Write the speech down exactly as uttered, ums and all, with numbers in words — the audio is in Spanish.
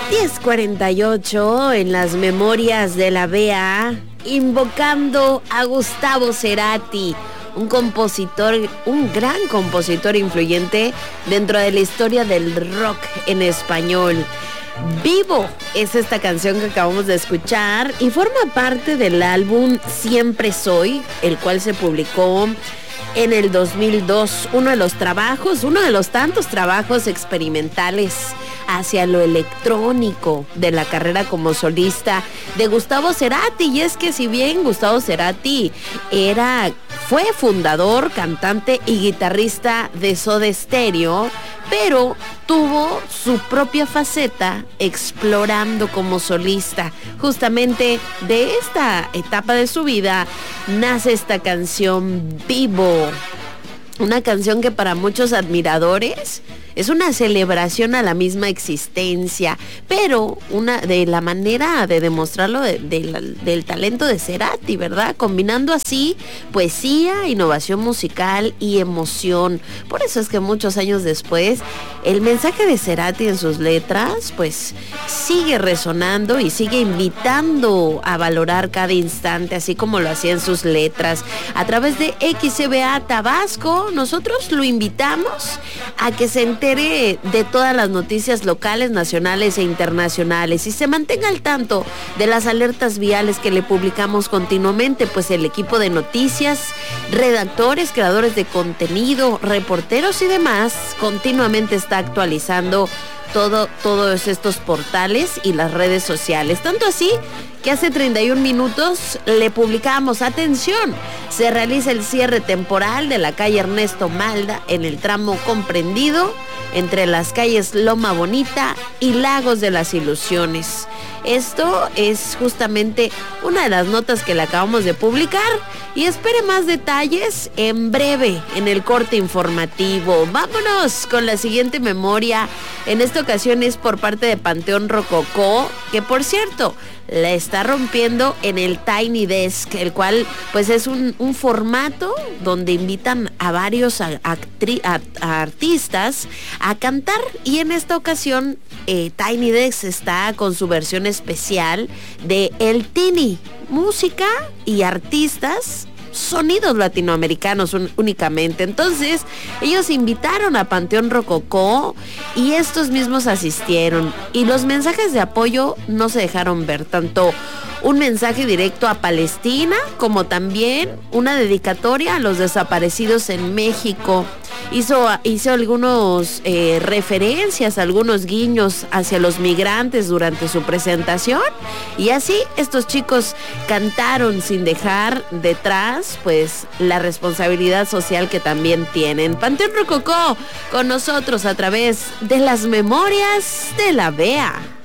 diez cuarenta y ocho en las memorias de la B A, invocando a Gustavo Cerati, un compositor, un gran compositor influyente dentro de la historia del rock en español. Vivo es esta canción que acabamos de escuchar y forma parte del álbum Siempre Soy, el cual se publicó en el dos mil dos, uno de los trabajos, uno de los tantos trabajos experimentales hacia lo electrónico de la carrera como solista de Gustavo Cerati. Y es que si bien Gustavo Cerati era, fue fundador, cantante y guitarrista de Soda Stereo, pero tuvo su propia faceta explorando como solista. Justamente de esta etapa de su vida nace esta canción Vivo, una canción que para muchos admiradores es una celebración a la misma existencia, pero una de la manera de demostrarlo de, de la, del talento de Cerati, ¿verdad? Combinando así poesía, innovación musical y emoción. Por eso es que muchos años después el mensaje de Cerati en sus letras pues sigue resonando y sigue invitando a valorar cada instante, así como lo hacía en sus letras. A través de X C B A Tabasco, nosotros lo invitamos a que se entere de todas las noticias locales, nacionales e internacionales y se mantenga al tanto de las alertas viales que le publicamos continuamente, pues el equipo de noticias, redactores, creadores de contenido, reporteros y demás continuamente está actualizando todo, todos estos portales y las redes sociales. Tanto así que hace treinta y un minutos le publicamos, atención, se realiza el cierre temporal de la calle Ernesto Malda en el tramo comprendido entre las calles Loma Bonita y Lagos de las Ilusiones. Esto es justamente una de las notas que le acabamos de publicar y espere más detalles en breve en el corte informativo. Vámonos con la siguiente memoria. En esta ocasión es por parte de Panteón Rococó, que por cierto la está rompiendo en el Tiny Desk, el cual pues es un, un formato donde invitan a varios a, actri, a, a artistas a cantar, y en esta ocasión eh, Tiny Desk está con su versión especial de El Tini, música y artistas, sonidos latinoamericanos un, únicamente. Entonces ellos invitaron a Panteón Rococó y estos mismos asistieron, y los mensajes de apoyo no se dejaron ver, tanto un mensaje directo a Palestina como también una dedicatoria a los desaparecidos en México. Hizo, hizo algunos eh, referencias, algunos guiños hacia los migrantes durante su presentación, y así estos chicos cantaron sin dejar detrás pues la responsabilidad social que también tienen. Panteón Rococó con nosotros a través de las memorias de la B A.